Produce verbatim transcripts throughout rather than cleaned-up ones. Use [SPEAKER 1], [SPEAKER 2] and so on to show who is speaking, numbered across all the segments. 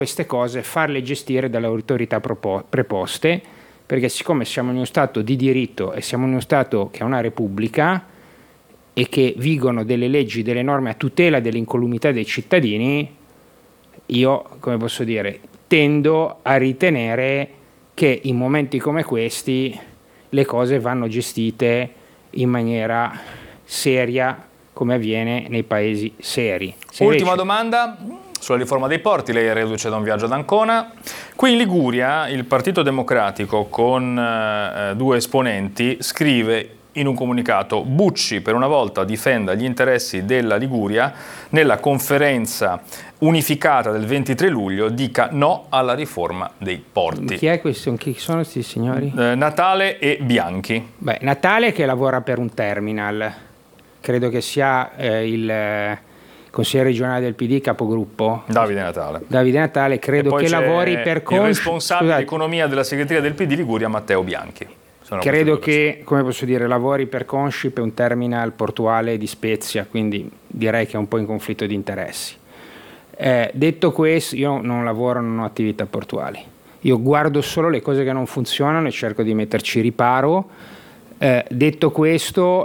[SPEAKER 1] queste cose, farle gestire dalle autorità preposte, perché siccome siamo in uno Stato di diritto e siamo in uno Stato che è una repubblica e che vigono delle leggi, delle norme a tutela dell'incolumità dei cittadini, io, come posso dire, tendo a ritenere che in momenti come questi le cose vanno gestite in maniera seria, come avviene nei paesi seri. Se
[SPEAKER 2] Ultima
[SPEAKER 1] invece...
[SPEAKER 2] domanda sulla riforma dei porti, lei è reduce da un viaggio ad Ancona. Qui in Liguria il Partito Democratico con eh, due esponenti scrive in un comunicato: Bucci per una volta difenda gli interessi della Liguria, nella conferenza unificata del ventitré luglio dica no alla riforma dei porti.
[SPEAKER 1] Chi è questo? Chi sono questi signori?
[SPEAKER 2] Eh, Natale e Bianchi.
[SPEAKER 1] Beh, Natale che lavora per un terminal, credo che sia eh, il eh, consigliere regionale del P D capogruppo.
[SPEAKER 2] Davide Natale.
[SPEAKER 1] Davide Natale, credo che lavori per Consci.
[SPEAKER 2] Il responsabile di economia della segreteria del P D Liguria, Matteo Bianchi. Sono
[SPEAKER 1] credo che, come posso dire, lavori per Conscip, è un terminal portuale di Spezia, quindi direi che è un po' in conflitto di interessi. Eh, detto questo, io non lavoro, non ho attività portuali. Io guardo solo le cose che non funzionano e cerco di metterci riparo. Eh, detto questo,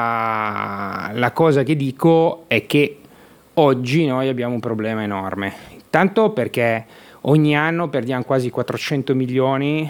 [SPEAKER 1] la, la cosa che dico è che oggi noi abbiamo un problema enorme. Tanto perché ogni anno perdiamo quasi quattrocento milioni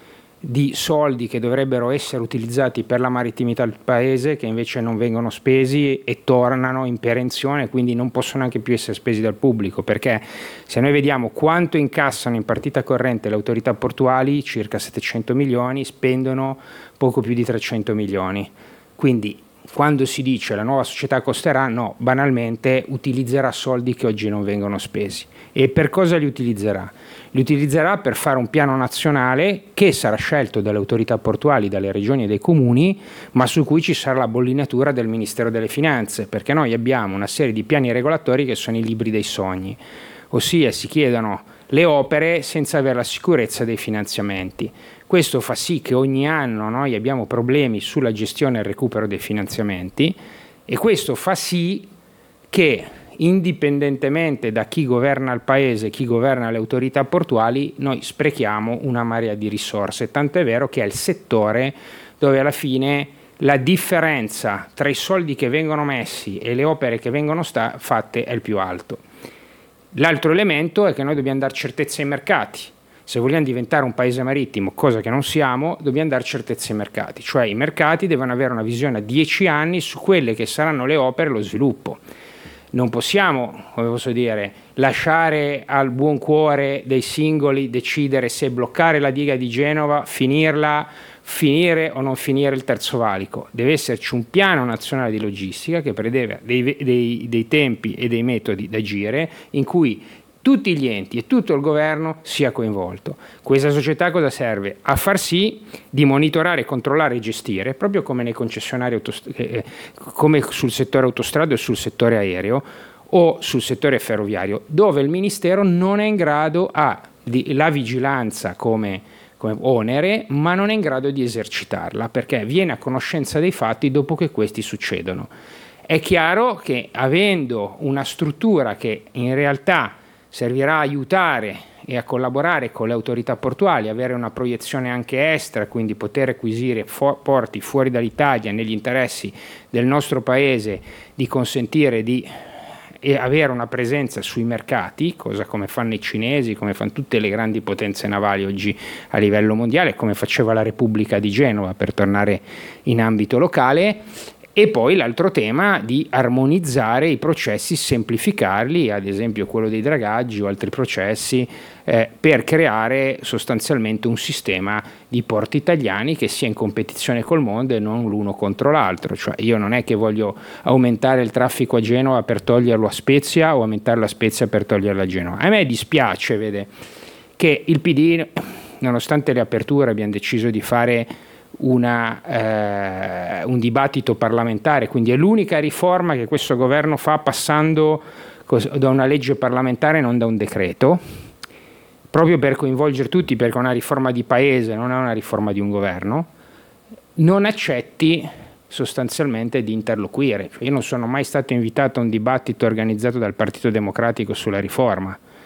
[SPEAKER 1] di soldi che dovrebbero essere utilizzati per la marittimità del paese, che invece non vengono spesi e tornano in perenzione, quindi non possono neanche più essere spesi dal pubblico, perché se noi vediamo quanto incassano in partita corrente le autorità portuali, circa settecento milioni, spendono poco più di trecento milioni. Quindi quando si dice la nuova società costerà, no, banalmente utilizzerà soldi che oggi non vengono spesi. E per cosa li utilizzerà? Li utilizzerà per fare un piano nazionale che sarà scelto dalle autorità portuali, dalle regioni e dai comuni, ma su cui ci sarà la bollinatura del Ministero delle Finanze, perché noi abbiamo una serie di piani regolatori che sono i libri dei sogni, ossia si chiedono le opere senza avere la sicurezza dei finanziamenti. Questo fa sì che ogni anno noi abbiamo problemi sulla gestione e il recupero dei finanziamenti, e questo fa sì che, indipendentemente da chi governa il paese, chi governa le autorità portuali, noi sprechiamo una marea di risorse, tant'è vero che è il settore dove alla fine la differenza tra i soldi che vengono messi e le opere che vengono sta- fatte è il più alto. L'altro elemento è che noi dobbiamo dare certezza ai mercati. Se vogliamo diventare un paese marittimo, cosa che non siamo, dobbiamo dare certezza ai mercati, cioè i mercati devono avere una visione a dieci anni su quelle che saranno le opere e lo sviluppo. Non possiamo, come posso dire, lasciare al buon cuore dei singoli decidere se bloccare la diga di Genova, finirla, finire o non finire il terzo valico. Deve esserci un piano nazionale di logistica che prevede dei, dei, dei tempi e dei metodi da agire, in cui tutti gli enti e tutto il governo sia coinvolto. Questa società cosa serve? A far sì di monitorare, controllare e gestire, proprio come nei concessionari autost- eh, come sul settore autostrade o sul settore aereo o sul settore ferroviario, dove il Ministero non è in grado a di, la vigilanza come, come onere, ma non è in grado di esercitarla, perché viene a conoscenza dei fatti dopo che questi succedono. È chiaro che, avendo una struttura che in realtà servirà a aiutare e a collaborare con le autorità portuali, avere una proiezione anche estera, quindi poter acquisire fo- porti fuori dall'Italia negli interessi del nostro paese, di consentire di e avere una presenza sui mercati, cosa come fanno i cinesi, come fanno tutte le grandi potenze navali oggi a livello mondiale, come faceva la Repubblica di Genova, per tornare in ambito locale. E poi l'altro tema di armonizzare i processi, semplificarli, ad esempio quello dei dragaggi o altri processi, eh, per creare sostanzialmente un sistema di porti italiani che sia in competizione col mondo e non l'uno contro l'altro. Cioè, io non è che voglio aumentare il traffico a Genova per toglierlo a Spezia o aumentare la Spezia per toglierlo a Genova. A me dispiace, vede, che il P D, nonostante le aperture, abbiamo deciso di fare Una, eh, un dibattito parlamentare, quindi è l'unica riforma che questo governo fa passando cos- da una legge parlamentare, non da un decreto, proprio per coinvolgere tutti, perché è una riforma di paese, non è una riforma di un governo. Non accetti sostanzialmente di interloquire. Cioè, io non sono mai stato invitato a un dibattito organizzato dal Partito Democratico sulla riforma.